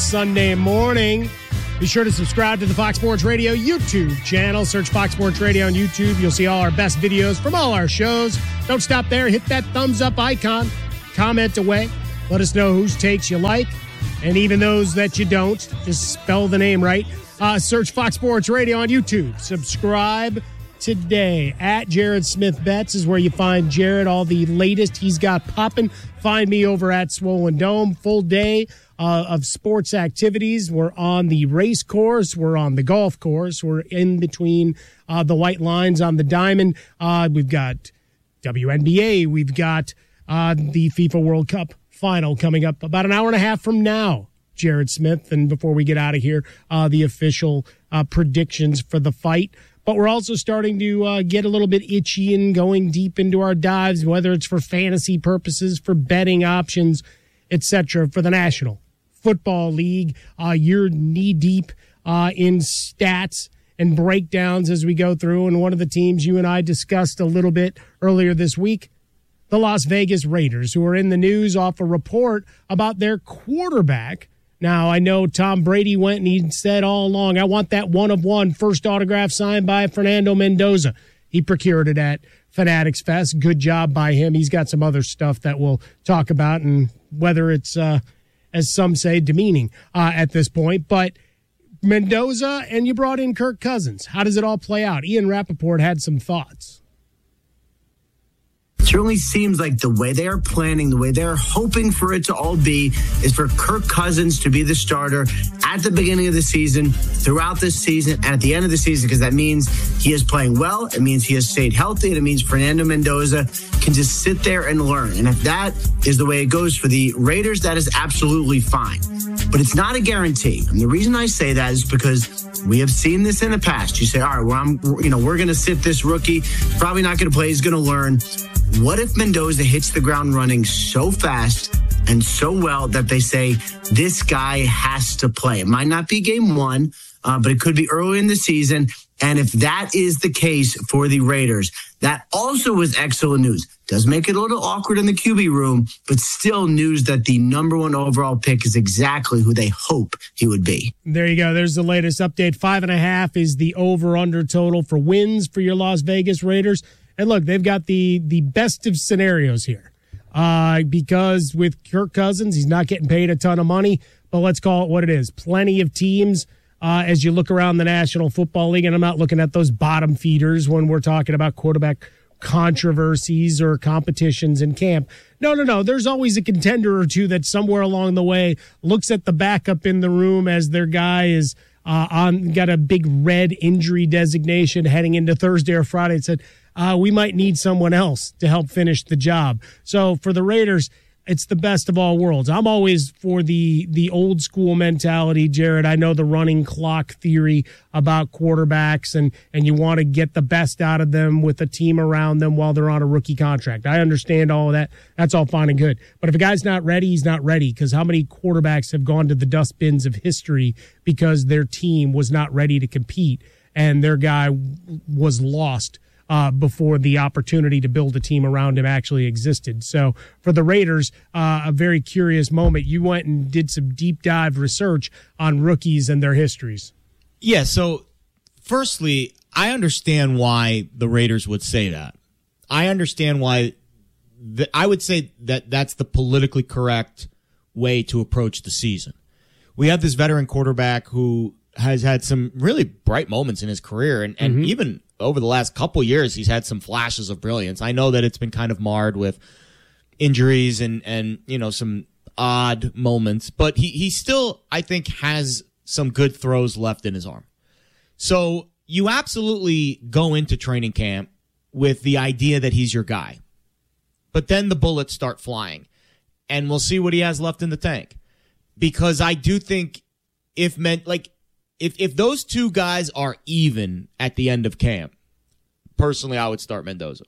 Sunday morning. Be sure to subscribe to the Fox Sports Radio YouTube channel. Search Fox Sports Radio on YouTube. You'll see all our best videos from all our shows. Don't stop there. Hit that thumbs up icon. Comment away. Let us know whose takes you like. And even those that you don't, just spell the name right. Search Fox Sports Radio on YouTube. Subscribe today. At Jared Smith Betts is where you find Jared. All the latest he's got popping. Find me over at Swollen Dome. Full day of sports activities. We're on the race course. We're on the golf course. We're in between the white lines on the diamond. We've got WNBA. We've got the FIFA World Cup final coming up about an hour and a half from now, Jared Smith. And before we get out of here, the official predictions for the fight. But we're also starting to get a little bit itchy and going deep into our dives, whether it's for fantasy purposes, for betting options, etc., for the National Football League. You're knee-deep in stats and breakdowns as we go through. And one of the teams you and I discussed a little bit earlier this week, the Las Vegas Raiders, who are in the news off a report about their quarterback. Now, I know Tom Brady went and he said all along, I want that one-of-one first autograph signed by Fernando Mendoza. He procured it at Fanatics Fest. Good job by him. He's got some other stuff that we'll talk about, and whether it's, as some say, demeaning at this point. But Mendoza, and you brought in Kirk Cousins. How does it all play out? Ian Rappaport had some thoughts. Certainly seems like the way they are planning, the way they're hoping for it to all be, is for Kirk Cousins to be the starter at the beginning of the season, throughout this season, and at the end of the season, because that means he is playing well, it means he has stayed healthy, and it means Fernando Mendoza can just sit there and learn. And if that is the way it goes for the Raiders, that is absolutely fine. But it's not a guarantee. And the reason I say that is because we have seen this in the past. You say, all right, well, we're going to sit this rookie, probably not going to play, he's going to learn. What if Mendoza hits the ground running so fast and so well that they say this guy has to play? It might not be game one, but it could be early in the season. And if that is the case for the Raiders, that also was excellent news. Does make it a little awkward in the QB room, but still news that the number one overall pick is exactly who they hope he would be. There you go. There's the latest update. 5.5 is the over-under total for wins for your Las Vegas Raiders. And look, they've got the best of scenarios here because with Kirk Cousins, he's not getting paid a ton of money, but let's call it what it is. Plenty of teams as you look around the National Football League, and I'm not looking at those bottom feeders when we're talking about quarterback controversies or competitions in camp. No. There's always a contender or two that somewhere along the way looks at the backup in the room as their guy is got a big red injury designation heading into Thursday or Friday and said, we might need someone else to help finish the job. So for the Raiders, it's the best of all worlds. I'm always for the old school mentality, Jared. I know the running clock theory about quarterbacks and you want to get the best out of them with a team around them while they're on a rookie contract. I understand all of that. That's all fine and good. But if a guy's not ready, he's not ready, because how many quarterbacks have gone to the dustbins of history because their team was not ready to compete and their guy was lost before the opportunity to build a team around him actually existed. So for the Raiders, a very curious moment. You went and did some deep dive research on rookies and their histories. Yeah, so firstly, I understand why the Raiders would say that. I understand why I would say that that's the politically correct way to approach the season. We have this veteran quarterback who has had some really bright moments in his career, and even over the last couple years, he's had some flashes of brilliance. I know that it's been kind of marred with injuries and some odd moments, but he still, I think, has some good throws left in his arm. So you absolutely go into training camp with the idea that he's your guy. But then the bullets start flying, and we'll see what he has left in the tank. Because I do think if those two guys are even at the end of camp, personally, I would start Mendoza.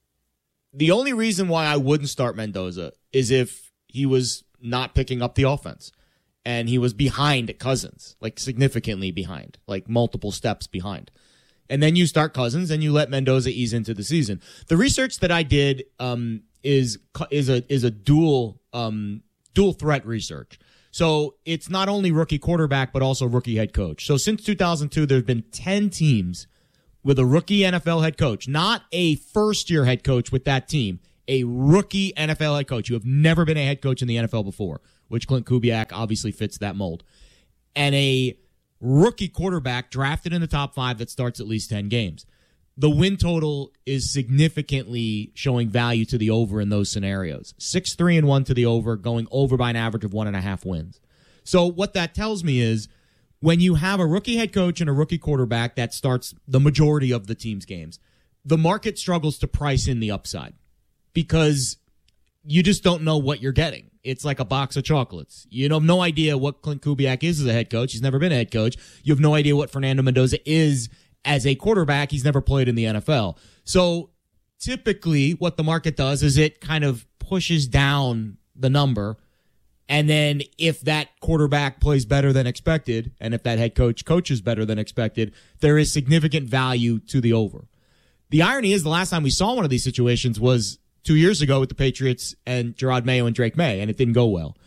The only reason why I wouldn't start Mendoza is if he was not picking up the offense and he was behind Cousins, like significantly behind, like multiple steps behind. And then you start Cousins and you let Mendoza ease into the season. The research that I did is a dual threat research. So it's not only rookie quarterback, but also rookie head coach. So since 2002, there have been 10 teams with a rookie NFL head coach, not a first-year head coach with that team, a rookie NFL head coach. You have never been a head coach in the NFL before, which Clint Kubiak obviously fits that mold. And a rookie quarterback drafted in the top 5 that starts at least 10 games. The win total is significantly showing value to the over in those scenarios. 6-3-1 to the over, going over by an average of 1.5 wins. So what that tells me is when you have a rookie head coach and a rookie quarterback that starts the majority of the team's games, the market struggles to price in the upside because you just don't know what you're getting. It's like a box of chocolates. You have no idea what Clint Kubiak is as a head coach. He's never been a head coach. You have no idea what Fernando Mendoza is as a quarterback. He's never played in the NFL. So typically what the market does is it kind of pushes down the number. And then if that quarterback plays better than expected, and if that head coach coaches better than expected, there is significant value to the over. The irony is the last time we saw one of these situations was 2 years ago with the Patriots and Gerard Mayo and Drake May, and it didn't go well.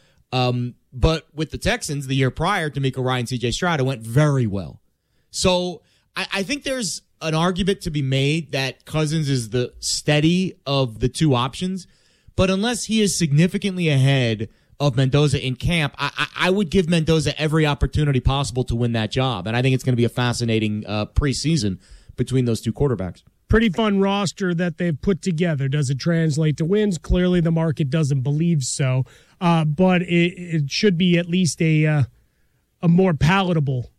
But with the Texans the year prior, D'Amico Ryan, C.J. Stroud, it went very well. So I think there's an argument to be made that Cousins is the steady of the two options, but unless he is significantly ahead of Mendoza in camp, I would give Mendoza every opportunity possible to win that job, and I think it's going to be a fascinating preseason between those two quarterbacks. Pretty fun roster that they've put together. Does it translate to wins? Clearly the market doesn't believe so, but it should be at least a more palatable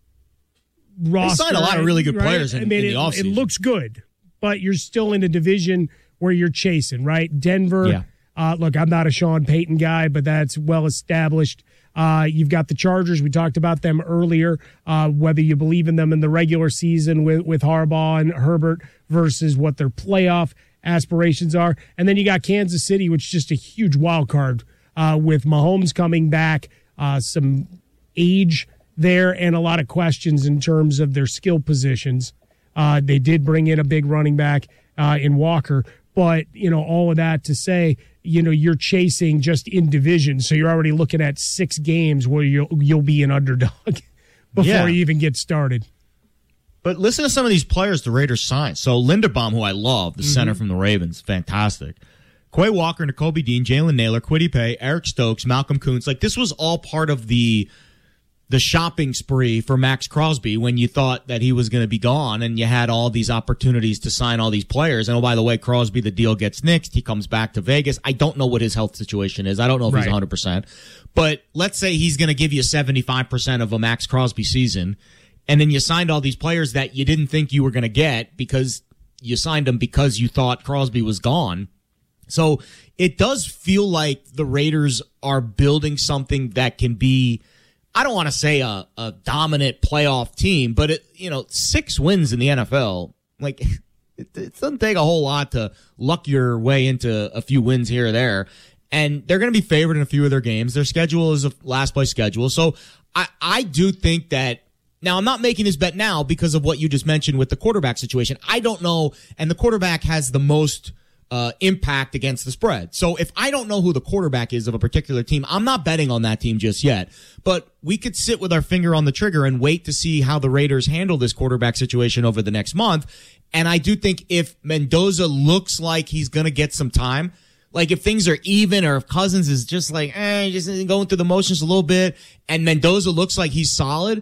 roster. They signed a lot of really good players in the offseason. It looks good, but you're still in a division where you're chasing, right? Denver. Yeah. Look, I'm not a Sean Payton guy, but that's well established. You've got the Chargers. We talked about them earlier, whether you believe in them in the regular season with Harbaugh and Herbert versus what their playoff aspirations are. And then you got Kansas City, which is just a huge wild card with Mahomes coming back, some age there, and a lot of questions in terms of their skill positions. They did bring in a big running back in Walker, but all of that to say, you're chasing just in division, so you're already looking at 6 games where you'll be an underdog before you even get started. But listen to some of these players the Raiders signed. So Linderbaum, who I love, the center from the Ravens, fantastic. Quay Walker, Nakobe Dean, Jalen Naylor, Kwity Paye, Eric Stokes, Malcolm Kuntz. Like, this was all part of the shopping spree for Max Crosby when you thought that he was going to be gone and you had all these opportunities to sign all these players. And, oh, by the way, Crosby, the deal gets nixed. He comes back to Vegas. I don't know what his health situation is. I don't know if he's 100%. But let's say he's going to give you 75% of a Max Crosby season, and then you signed all these players that you didn't think you were going to get because you signed them because you thought Crosby was gone. So it does feel like the Raiders are building something that can be, I don't want to say a dominant playoff team, but 6 wins in the NFL, like it doesn't take a whole lot to luck your way into a few wins here or there. And they're going to be favored in a few of their games. Their schedule is a last place schedule. So I do think that, now I'm not making this bet now because of what you just mentioned with the quarterback situation. I don't know. And the quarterback has the most impact against the spread. So if I don't know who the quarterback is of a particular team, I'm not betting on that team just yet. But we could sit with our finger on the trigger and wait to see how the Raiders handle this quarterback situation over the next month. And I do think if Mendoza looks like he's going to get some time, like if things are even or if Cousins is just like, just going through the motions a little bit and Mendoza looks like he's solid,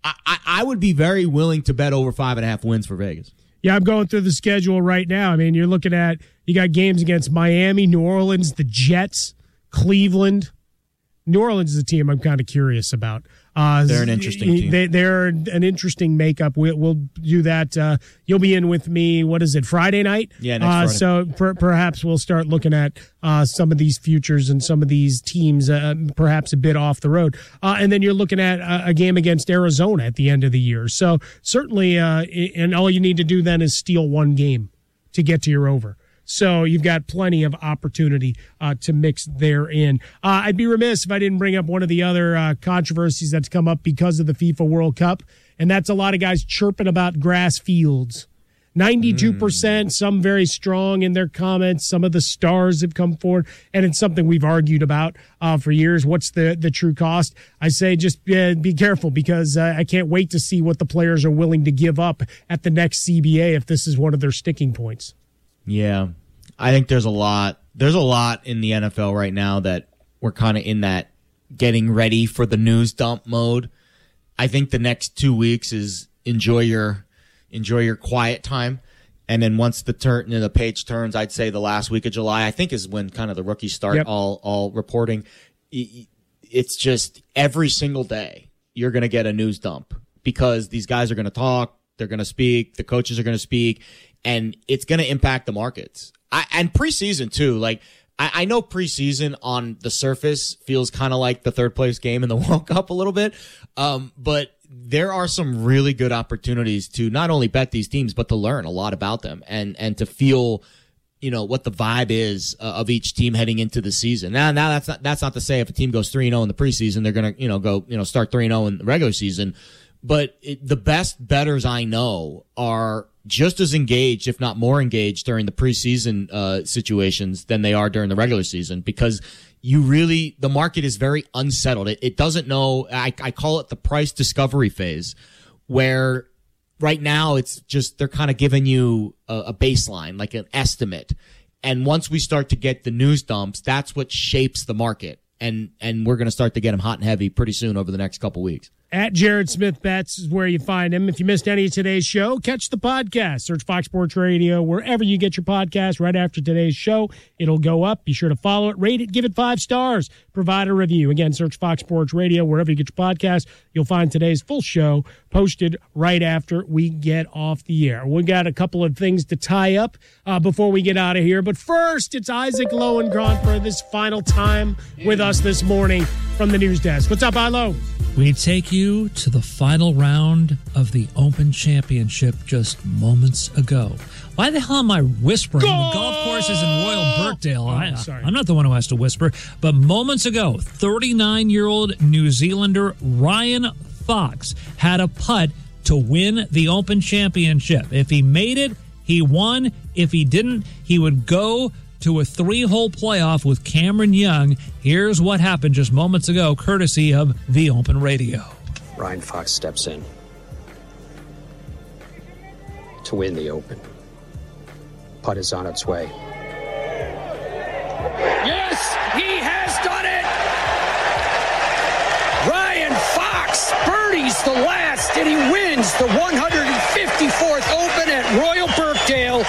I would be very willing to bet over 5.5 wins for Vegas. Yeah, I'm going through the schedule right now. I mean, you're looking at, you got games against Miami, New Orleans, the Jets, Cleveland. New Orleans is a team I'm kind of curious about. They're an interesting team. They're an interesting makeup. We'll do that. You'll be in with me, what is it, Friday night? Yeah, next Friday. So perhaps we'll start looking at some of these futures and some of these teams perhaps a bit off the road. And then you're looking at a game against Arizona at the end of the year. So certainly, and all you need to do then is steal one game to get to your over. So you've got plenty of opportunity to mix therein. I'd be remiss if I didn't bring up one of the other controversies that's come up because of the FIFA World Cup, and that's a lot of guys chirping about grass fields. 92%, some very strong in their comments. Some of the stars have come forward, and it's something we've argued about for years. What's the true cost? I say just be careful, because I can't wait to see what the players are willing to give up at the next CBA if this is one of their sticking points. Yeah, I think there's a lot in the NFL right now that we're kind of in that getting ready for the news dump mode. I think the next 2 weeks is enjoy your quiet time, and then once the page turns, I'd say the last week of July, I think, is when kind of the rookies start all reporting. It's just every single day you're going to get a news dump, because these guys are going to talk, they're going to speak, the coaches are going to speak, and it's going to impact the markets. And preseason too. Like, I know preseason on the surface feels kind of like the third place game in the World Cup a little bit, but there are some really good opportunities to not only bet these teams, but to learn a lot about them and to feel, what the vibe is of each team heading into the season. Now that's not to say if a team goes 3-0 in the preseason, they're going to, go, start 3-0 in the regular season. But the best bettors I know are just as engaged, if not more engaged, during the preseason situations than they are during the regular season, because the market is very unsettled. It doesn't know. I call it the price discovery phase, where right now it's just they're kind of giving you a baseline, like an estimate. And once we start to get the news dumps, that's what shapes the market. And we're going to start to get them hot and heavy pretty soon over the next couple weeks. At Jared Smith Bets is where you find him. If you missed any of today's show, catch the podcast. Search Fox Sports Radio wherever you get your podcast. Right after today's show, it'll go up. Be sure to follow it, rate it, give it 5 stars, provide a review. Again, search Fox Sports Radio wherever you get your podcast. You'll find today's full show posted right after we get off the air. We got a couple of things to tie up before we get out of here. But first, it's Isaac Lowenkron for this final time with us this morning from the news desk. What's up, Ilo? We take you to the final round of the Open Championship just moments ago. Why the hell am I whispering? The golf course is in Royal Birkdale. I'm not the one who has to whisper. But moments ago, 39-year-old New Zealander Ryan Fox had a putt to win the Open Championship. If he made it, he won. If he didn't, he would go to a 3-hole playoff with Cameron Young. Here's what happened just moments ago, courtesy of The Open Radio. Ryan Fox steps in to win the Open. Putt is on its way. Yes, he has done it! Ryan Fox birdies the last, and he wins the 154th Open at Royal Birkdale.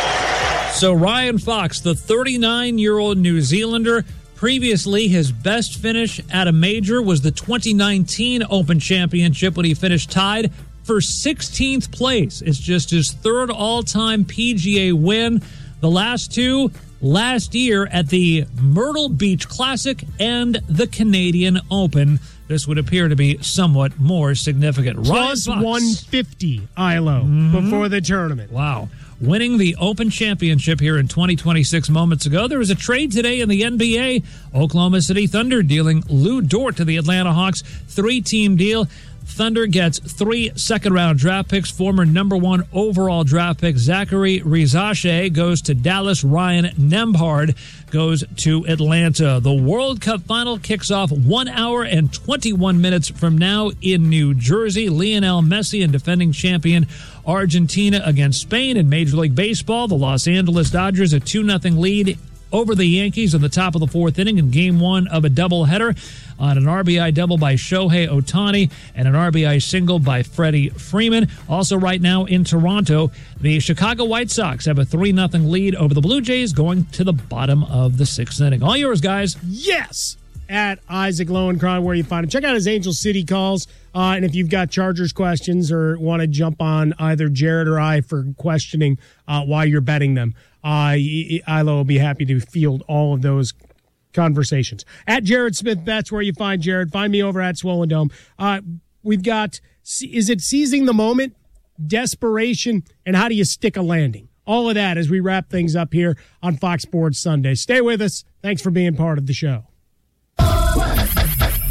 So Ryan Fox, the 39-year-old New Zealander, previously his best finish at a major was the 2019 Open Championship when he finished tied for 16th place. It's just his third all-time PGA win. The last two last year at the Myrtle Beach Classic and the Canadian Open. This would appear to be somewhat more significant. Plus 150, Ilo, before the tournament. Wow. Winning the Open Championship here in 2026 moments ago. There was a trade today in the NBA. Oklahoma City Thunder dealing Lou Dort to the Atlanta Hawks. 3-team deal. Thunder gets 3 second-round draft picks. Former number 1 overall draft pick Zachary Rizache goes to Dallas. Ryan Nembhard goes to Atlanta. The World Cup final kicks off 1 hour and 21 minutes from now in New Jersey. Lionel Messi and defending champion Argentina against Spain. In Major League Baseball, the Los Angeles Dodgers a 2-0 lead over the Yankees in the top of the 4th inning in Game 1 of a doubleheader on an RBI double by Shohei Ohtani and an RBI single by Freddie Freeman. Also right now in Toronto, the Chicago White Sox have a 3-0 lead over the Blue Jays going to the bottom of the 6th inning. All yours, guys. Yes! At Isaac Lowenkron, where you find him. Check out his Angel City calls. And if you've got Chargers questions or want to jump on either Jared or I for questioning why you're betting them, Ilo will be happy to field all of those conversations. At Jared Smith Bets, where you find Jared. Find me over at Swollen Dome. We've got, is it seizing the moment, desperation, and how do you stick a landing? All of that as we wrap things up here on Fox Sports Sunday. Stay with us. Thanks for being part of the show. We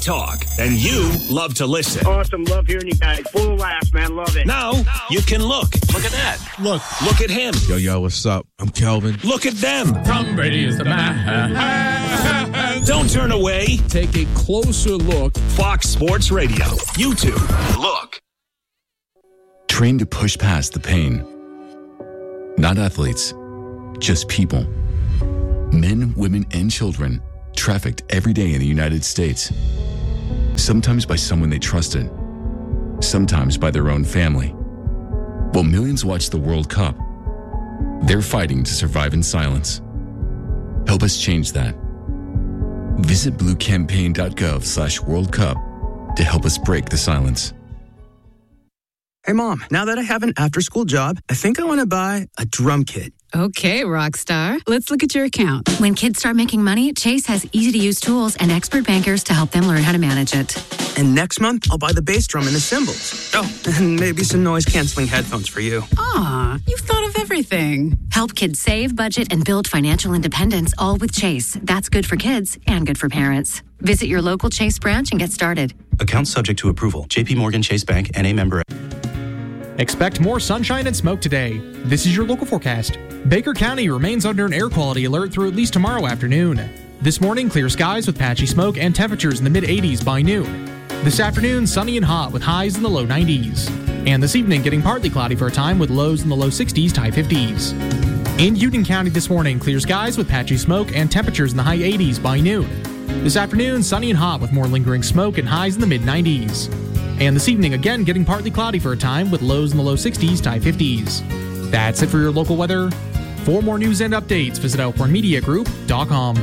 talk, and you love to listen. Awesome. Love hearing you guys. Full of laughs, man. Love it. Now you can look. Look at that. Look at him. Yo, what's up? I'm Kelvin. Look at them. Tom Brady is the man. Don't turn away. Take a closer look. Fox Sports Radio. YouTube. Look. Trained to push past the pain. Not athletes, just people. Men, women, and children trafficked every day in the United States. Sometimes by someone they trusted, sometimes by their own family. While millions watch the World Cup, they're fighting to survive in silence. Help us change that. Visit bluecampaign.gov/World Cup to help us break the silence. Hey, Mom, now that I have an after-school job, I think I want to buy a drum kit. Okay, Rockstar. Let's look at your account. When kids start making money, Chase has easy-to-use tools and expert bankers to help them learn how to manage it. And next month, I'll buy the bass drum and the cymbals. Oh, and maybe some noise-canceling headphones for you. Aw, you've thought of everything. Help kids save, budget, and build financial independence, all with Chase. That's good for kids and good for parents. Visit your local Chase branch and get started. Account subject to approval. J.P. Morgan Chase Bank, N.A. member. Expect more sunshine and smoke today. This is your local forecast. Baker County remains under an air quality alert through at least tomorrow afternoon. This morning, clear skies with patchy smoke and temperatures in the mid-80s by noon. This afternoon, sunny and hot with highs in the low 90s. And this evening, getting partly cloudy for a time with lows in the low 60s to high 50s. In Union County this morning, clear skies with patchy smoke and temperatures in the high 80s by noon. This afternoon, sunny and hot with more lingering smoke and highs in the mid-90s. And this evening, again, getting partly cloudy for a time with lows in the low 60s to high 50s. That's it for your local weather. For more news and updates, visit elkhornmediagroup.com.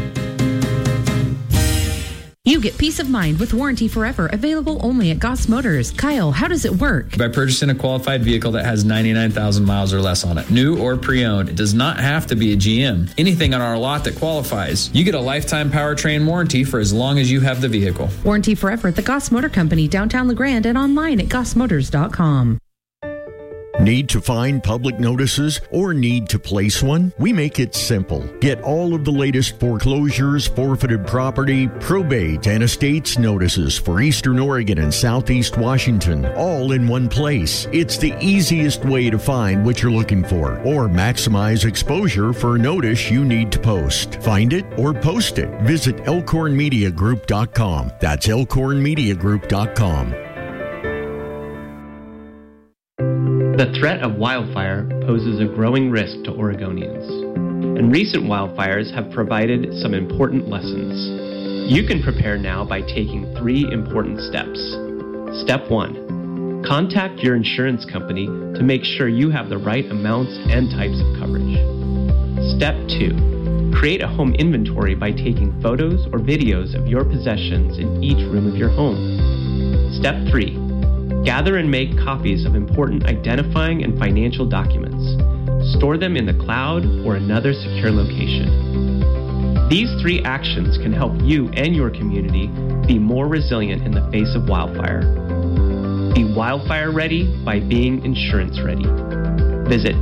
You get peace of mind with Warranty Forever, available only at Goss Motors. Kyle, how does it work? By purchasing a qualified vehicle that has 99,000 miles or less on it, new or pre-owned. It does not have to be a GM. Anything on our lot that qualifies. You get a lifetime powertrain warranty for as long as you have the vehicle. Warranty Forever at the Goss Motor Company, downtown LeGrand, and online at gossmotors.com. Need to find public notices or need to place one? We make it simple. Get all of the latest foreclosures, forfeited property, probate, and estates notices for Eastern Oregon and Southeast Washington, all in one place. It's the easiest way to find what you're looking for or maximize exposure for a notice you need to post. Find it or post it. Visit elkhornmediagroup.com. That's elkhornmediagroup.com. The threat of wildfire poses a growing risk to Oregonians, and recent wildfires have provided some important lessons. You can prepare now by taking 3 important steps. Step 1. Contact your insurance company to make sure you have the right amounts and types of coverage. Step 2. Create a home inventory by taking photos or videos of your possessions in each room of your home. Step 3. Gather and make copies of important identifying and financial documents. Store them in the cloud or another secure location. These 3 actions can help you and your community be more resilient in the face of wildfire. Be wildfire ready by being insurance ready. Visit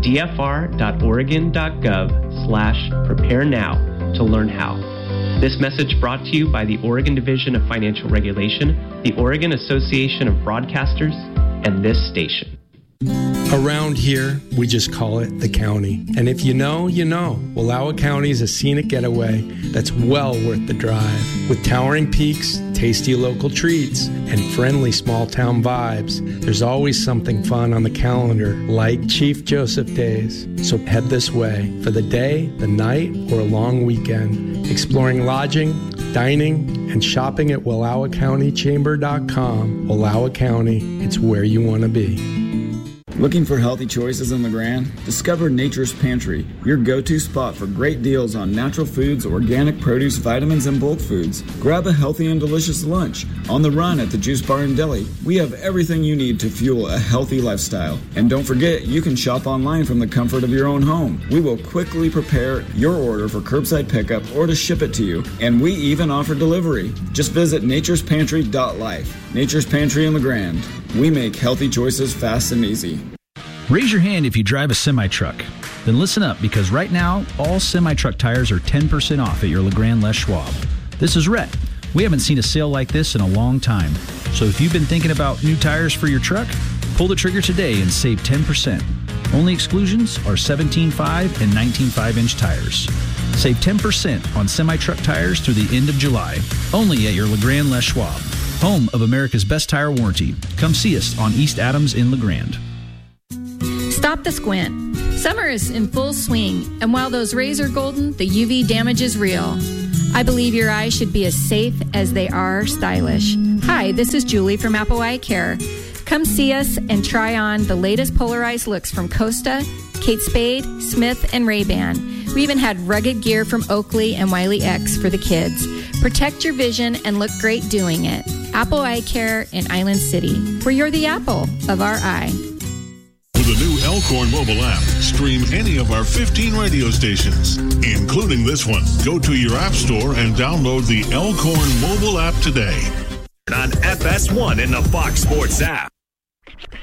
dfr.oregon.gov/prepare now to learn how. This message brought to you by the Oregon Division of Financial Regulation, the Oregon Association of Broadcasters, and this station. Around here, we just call it the county. And if you know, you know. Wallowa County is a scenic getaway that's well worth the drive. With towering peaks, tasty local treats, and friendly small-town vibes, there's always something fun on the calendar, like Chief Joseph Days. So head this way for the day, the night, or a long weekend. Exploring lodging, dining, and shopping at WallowaCountyChamber.com. Wallowa County, it's where you want to be. Looking for healthy choices in LeGrand? Discover Nature's Pantry, your go-to spot for great deals on natural foods, organic produce, vitamins, and bulk foods. Grab a healthy and delicious lunch. On the run at the Juice Bar and Deli, we have everything you need to fuel a healthy lifestyle. And don't forget, you can shop online from the comfort of your own home. We will quickly prepare your order for curbside pickup or to ship it to you. And we even offer delivery. Just visit naturespantry.life. Nature's Pantry in LeGrand. We make healthy choices fast and easy. Raise your hand if you drive a semi-truck. Then listen up, because right now, all semi-truck tires are 10% off at your LeGrand Les Schwab. This is Rhett. We haven't seen a sale like this in a long time. So if you've been thinking about new tires for your truck, pull the trigger today and save 10%. Only exclusions are 17.5 and 19.5-inch tires. Save 10% on semi-truck tires through the end of July. Only at your LeGrand Les Schwab, home of America's best tire warranty. Come see us on East Adams in LeGrand. Stop the squint. Summer is in full swing, and while those rays are golden, the UV damage is real. I believe your eyes should be as safe as they are stylish. Hi, this is Julie from Apple Eye Care. Come see us and try on the latest polarized looks from Costa, Kate Spade, Smith, and Ray-Ban. We even had rugged gear from Oakley and Wiley X for the kids. Protect your vision and look great doing it. Apple Eye Care in Island City, where you're the apple of our eye. With the new Elkhorn mobile app, stream any of our 15 radio stations, including this one. Go to your app store and download the Elkhorn mobile app today. On FS1 in the Fox Sports app.